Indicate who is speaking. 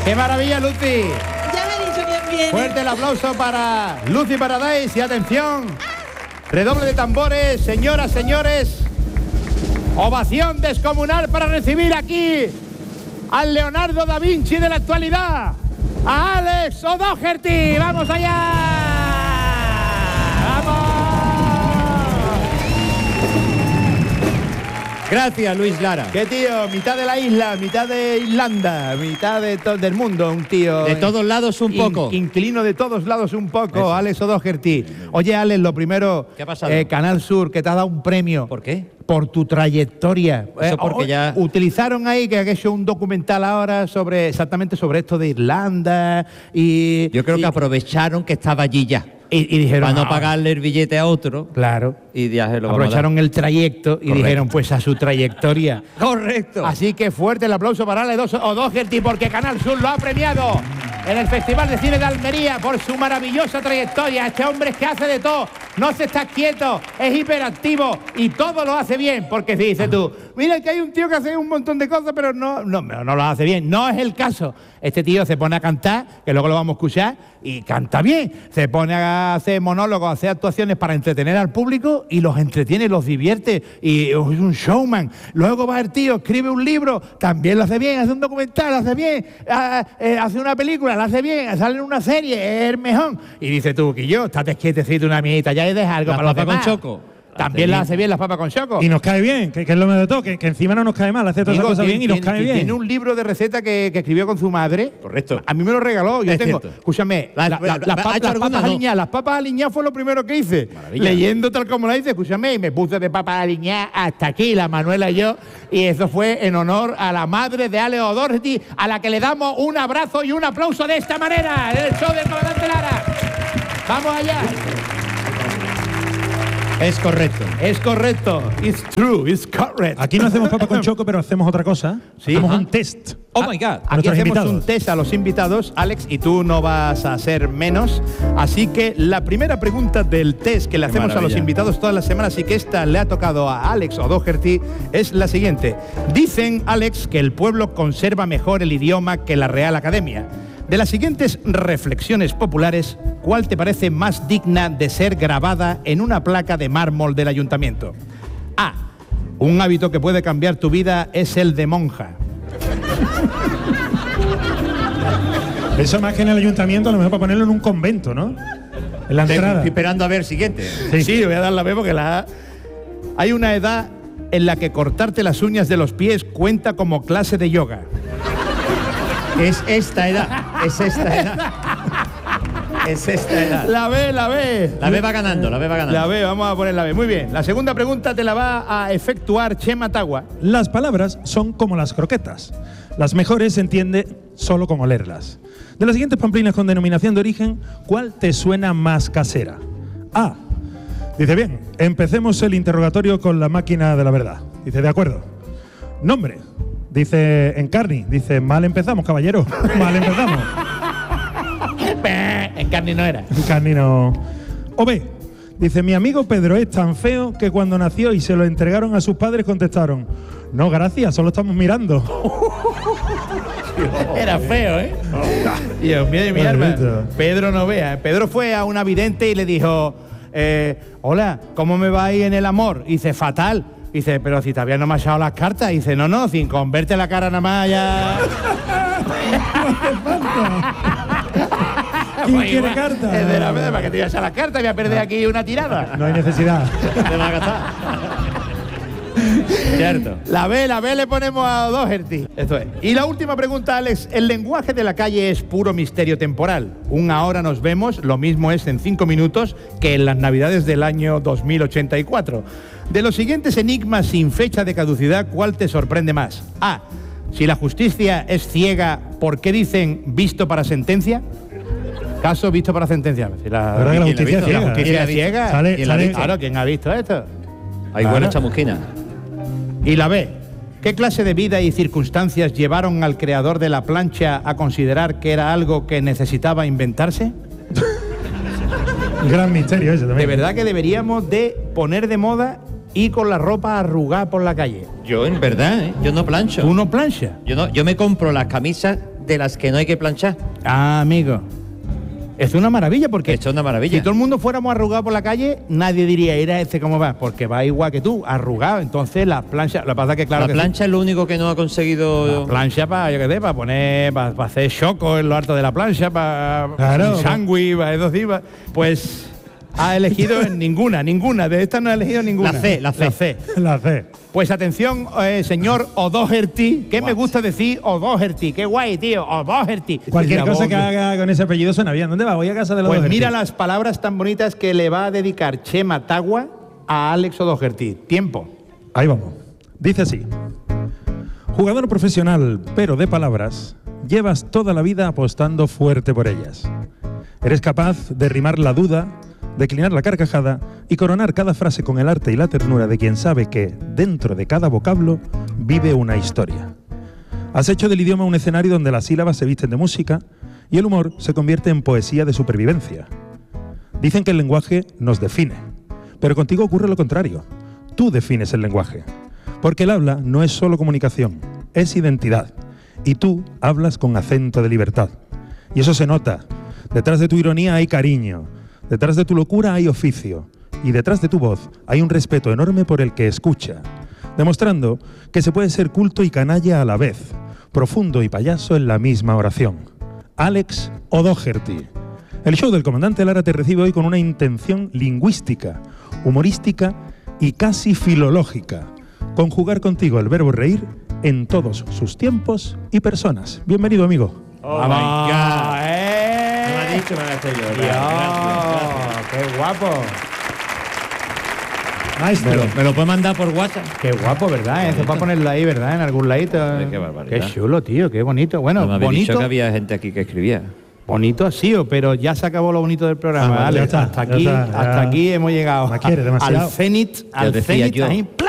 Speaker 1: ¡Qué maravilla, Lucy!
Speaker 2: Ya me he dicho quién viene.
Speaker 1: Fuerte el aplauso para Lucy Paradise y atención. Redoble de tambores, señoras, señores. Ovación descomunal para recibir aquí al Leonardo da Vinci de la actualidad, a Alex O'Doherty. ¡Vamos allá! ¡Vamos!
Speaker 3: Gracias, Luis Lara.
Speaker 1: Qué tío, mitad de la isla, mitad de Irlanda, mitad de del mundo, un tío.
Speaker 3: De todos lados un poco.
Speaker 1: Inclino de todos lados un poco,
Speaker 3: Eso.
Speaker 1: Alex O'Doherty. Oye, Alex, lo primero,
Speaker 3: ¿Qué ha pasado?
Speaker 1: Canal Sur, que te ha dado un premio.
Speaker 3: ¿Por qué?
Speaker 1: Por tu trayectoria.
Speaker 3: Eso porque ya...
Speaker 1: Utilizaron ahí que ha hecho un documental ahora sobre exactamente sobre esto de Irlanda y...
Speaker 3: Yo creo que aprovecharon que estaba allí ya.
Speaker 1: Y dijeron...
Speaker 3: Para no pagarle el billete a otro.
Speaker 1: Claro.
Speaker 3: Y ya se lo vamos a dar.
Speaker 1: Aprovecharon el trayecto y dijeron, pues a su trayectoria.
Speaker 3: Correcto.
Speaker 1: Así que fuerte el aplauso para Alex O'Doherty porque Canal Sur lo ha premiado en el Festival de Cine de Almería por su maravillosa trayectoria. Este hombre es que hace de todo, no se está quieto, es hiperactivo y todo lo hace bien. Porque si dices tú, mira que hay un tío que hace un montón de cosas pero no lo hace bien. No es el caso. Este tío se pone a cantar, que luego lo vamos a escuchar, y canta bien. Se pone a hacer monólogos, a hacer actuaciones para entretener al público y los entretiene, los divierte y es un showman. Luego va el tío, escribe un libro, también lo hace bien, hace un documental, lo hace bien, hace una película, lo hace bien, sale en una serie, es el mejor. Y dice tú, que yo, estate quietecito una miedita, ya y deja algo
Speaker 3: La
Speaker 1: para los
Speaker 3: papa
Speaker 1: demás.
Speaker 3: con choco.
Speaker 1: También la hace bien las papas con choco.
Speaker 4: Y nos cae bien, que es lo mejor de todo, que encima no nos cae mal, hace todas
Speaker 1: Digo,
Speaker 4: esas cosas bien y nos cae bien.
Speaker 1: Tiene un libro de receta que escribió con su madre.
Speaker 3: Correcto.
Speaker 1: A mí me lo regaló. Yo
Speaker 3: Es
Speaker 1: tengo.
Speaker 3: cierto.
Speaker 1: Escúchame,
Speaker 3: ¿Ha
Speaker 1: las
Speaker 3: hecho
Speaker 1: papas
Speaker 3: alguna? No.
Speaker 1: aliñadas. Las papas aliñadas fue lo primero que hice.
Speaker 3: Maravilla.
Speaker 1: Leyendo tal como la hice, escúchame, y me puse de papas aliñadas hasta aquí, la Manuela y yo. Y eso fue en honor a la madre de Alex O'Doherty, a la que le damos un abrazo y un aplauso de esta manera. En el show del Comandante Lara. Vamos allá.
Speaker 3: Es correcto.
Speaker 1: Es correcto. It's true. It's correct.
Speaker 4: Aquí no hacemos papa con choco, pero hacemos otra cosa.
Speaker 1: Sí.
Speaker 4: Hacemos
Speaker 1: Ajá.
Speaker 4: un test.
Speaker 3: Oh my God.
Speaker 1: Aquí
Speaker 4: nuestros
Speaker 1: hacemos
Speaker 4: invitados.
Speaker 1: un test a los invitados, Alex, y tú no vas a ser menos. Así que la primera pregunta del test que le hacemos a los
Speaker 3: maravilla.
Speaker 1: invitados todas las semanas y que esta le ha tocado a Alex O'Doherty es la siguiente. Dicen, Alex, que el pueblo conserva mejor el idioma que la Real Academia. De las siguientes reflexiones populares, ¿cuál te parece más digna de ser grabada en una placa de mármol del ayuntamiento? A. Un hábito que puede cambiar tu vida es el de monja.
Speaker 4: Eso más que en el ayuntamiento, a lo mejor para ponerlo en un convento, ¿no? En la entrada.
Speaker 3: Estoy esperando a ver el siguiente.
Speaker 1: Sí, voy a dar la B porque hay una edad en la que cortarte las uñas de los pies cuenta como clase de yoga.
Speaker 3: Es esta edad. Es esta edad. Es esta edad.
Speaker 1: La B.
Speaker 3: La B va ganando, la B va ganando.
Speaker 1: La B, vamos a poner la B. Muy bien. La segunda pregunta te la va a efectuar Chema Tagua.
Speaker 4: Las palabras son como las croquetas. Las mejores se entiende solo con olerlas. De las siguientes pamplinas con denominación de origen, ¿cuál te suena más casera? A. Dice, bien, empecemos el interrogatorio con la máquina de la verdad. Dice, de acuerdo. Nombre. Dice, Encarni. Dice, mal empezamos, caballero. Mal empezamos.
Speaker 1: En carne no era.
Speaker 4: Encarni no. O B. Dice, mi amigo Pedro es tan feo que cuando nació y se lo entregaron a sus padres contestaron, no, gracias, solo estamos mirando.
Speaker 1: Era feo, ¿eh? Dios mío, mi alma.
Speaker 4: Maldito.
Speaker 1: Pedro no vea. Pedro fue a una vidente y le dijo, hola, ¿cómo me va ahí en el amor? Y dice, fatal. Dice, pero si todavía no me has echado las cartas. Dice, no, sin converte la cara nada más ya.
Speaker 4: ¿Quién
Speaker 1: Pues
Speaker 4: quiere
Speaker 1: igual,
Speaker 4: carta?
Speaker 1: es de la verdad, para que te ibas a las cartas, voy a perder aquí una tirada.
Speaker 4: No hay necesidad.
Speaker 3: Te va a gastar. Cierto.
Speaker 1: La B le ponemos a O'Doherty. Esto es. Y la última pregunta, Alex. El lenguaje de la calle es puro misterio temporal. Un ahora nos vemos, lo mismo es en 5 minutos que en las navidades del año 2084. De los siguientes enigmas sin fecha de caducidad, ¿cuál te sorprende más? A. Si la justicia es ciega, ¿por qué dicen visto para sentencia? Caso visto para sentencia. Si
Speaker 4: La verdad que la
Speaker 1: ¿quién
Speaker 4: justicia
Speaker 1: ha visto?
Speaker 4: ciega.
Speaker 1: La justicia es ciega.
Speaker 4: Sale-
Speaker 1: ¿Quién la ha
Speaker 4: sale-
Speaker 1: visto? Claro, ¿quién ha visto esto?
Speaker 3: Hay buena chamusquina.
Speaker 1: Y la B. ¿Qué clase de vida y circunstancias llevaron al creador de la plancha a considerar que era algo que necesitaba inventarse?
Speaker 4: Un gran misterio ese también.
Speaker 1: De verdad que deberíamos de poner de moda ir con la ropa arrugada por la calle.
Speaker 3: Yo, en verdad, yo no plancho.
Speaker 1: ¿Tú no planchas?
Speaker 3: Yo me compro las camisas de las que no hay que planchar.
Speaker 1: Ah, amigo. Es una maravilla porque
Speaker 3: Esto es una maravilla.
Speaker 1: si todo el mundo fuéramos arrugados por la calle, nadie diría, era este cómo va, porque va igual que tú, arrugado. Entonces las planchas, lo que pasa es que claro
Speaker 3: La
Speaker 1: que
Speaker 3: plancha es lo único que no ha conseguido.
Speaker 1: la plancha para, yo qué sé, para poner, para hacer choco en lo alto de la plancha, para
Speaker 4: Claro.
Speaker 1: un sándwich, para eso sí, pues ha elegido ninguna, de estas no ha elegido ninguna.
Speaker 3: La C.
Speaker 4: La C.
Speaker 1: Pues atención, señor O'Doherty, que me gusta decir O'Doherty, qué guay, tío, O'Doherty.
Speaker 4: Cualquier
Speaker 1: La
Speaker 4: cosa
Speaker 1: voz
Speaker 4: que haga con ese apellido suena bien. ¿Dónde va? Voy a casa de los
Speaker 1: Pues
Speaker 4: Doherty.
Speaker 1: mira las palabras tan bonitas que le va a dedicar Chema Tagua a Alex O'Doherty. Tiempo.
Speaker 4: Ahí vamos. Dice así. Jugador profesional, pero de palabras, llevas toda la vida apostando fuerte por ellas. Eres capaz de rimar la duda, declinar la carcajada y coronar cada frase con el arte y la ternura de quien sabe que, dentro de cada vocablo, vive una historia. Has hecho del idioma un escenario donde las sílabas se visten de música y el humor se convierte en poesía de supervivencia. Dicen que el lenguaje nos define, pero contigo ocurre lo contrario. Tú defines el lenguaje, porque el habla no es solo comunicación, es identidad. Y tú hablas con acento de libertad. Y eso se nota. Detrás de tu ironía hay cariño, detrás de tu locura hay oficio, y detrás de tu voz hay un respeto enorme por el que escucha, demostrando que se puede ser culto y canalla a la vez, profundo y payaso en la misma oración. Alex O'Doherty. El show del comandante Lara te recibe hoy con una intención lingüística, humorística y casi filológica. Conjugar contigo el verbo reír en todos sus tiempos y personas. Bienvenido, amigo.
Speaker 3: Oh my God.
Speaker 1: ¡Eh!
Speaker 3: Me lo ha dicho, me lo ha hecho yo.
Speaker 1: Dios,
Speaker 3: Gracias.
Speaker 1: ¡qué guapo!
Speaker 4: Maestro.
Speaker 3: ¿Me lo puede mandar por WhatsApp?
Speaker 1: Qué guapo, ¿verdad? Eso para ponerlo ahí, ¿verdad? En algún ladito.
Speaker 3: Qué barbaridad.
Speaker 1: Qué chulo, tío, qué bonito. Bueno,
Speaker 3: No me habéis dicho
Speaker 1: bonito.
Speaker 3: que había gente aquí que escribía.
Speaker 1: Bonito ha sido, pero ya se acabó lo bonito del programa,
Speaker 4: Ah,
Speaker 1: ¿vale?
Speaker 4: ya está,
Speaker 1: hasta
Speaker 4: ya
Speaker 1: aquí,
Speaker 4: está, ya.
Speaker 1: hasta aquí hemos llegado
Speaker 4: La quiere demasiado.
Speaker 1: al cenit,
Speaker 3: Ya decía yo.
Speaker 1: ahí, ¡plá!